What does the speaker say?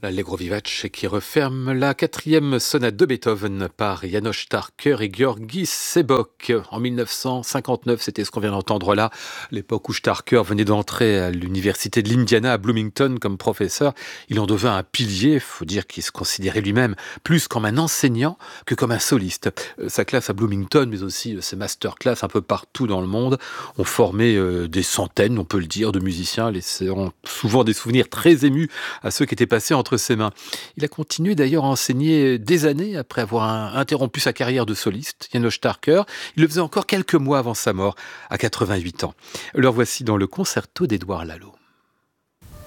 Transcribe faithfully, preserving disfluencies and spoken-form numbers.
L'Allegro vivace qui referme la quatrième sonate de Beethoven par János Starker et György Sebok. En mille neuf cent cinquante-neuf, c'était ce qu'on vient d'entendre là, l'époque où Starker venait d'entrer à l'université de l'Indiana à Bloomington comme professeur. Il en devint un pilier, faut dire qu'il se considérait lui-même plus comme un enseignant que comme un soliste. Euh, Sa classe à Bloomington, mais aussi euh, ses masterclass un peu partout dans le monde, ont formé euh, des centaines, on peut le dire, de musiciens, laissant souvent des souvenirs très émus à ceux qui étaient passés entre ses mains. Il a continué d'ailleurs à enseigner des années après avoir un- interrompu sa carrière de soliste, János Starker. Il le faisait encore quelques mois avant sa mort, à quatre-vingt-huit ans. Le voici dans le concerto d'Édouard Lalo.